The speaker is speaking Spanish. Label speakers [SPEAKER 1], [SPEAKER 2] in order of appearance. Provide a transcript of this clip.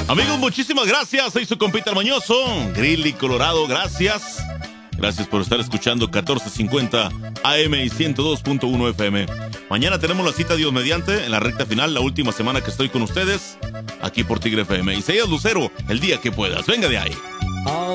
[SPEAKER 1] Amigos, muchísimas gracias. Soy su compita el Mañoso, Grilly Colorado, gracias. Gracias por estar escuchando 1450 AM y 102.1 FM. Mañana tenemos la cita, Dios mediante, en la recta final, la última semana que estoy con ustedes, aquí por Tigre FM. Isaías Lucero, el día que puedas. Venga de ahí.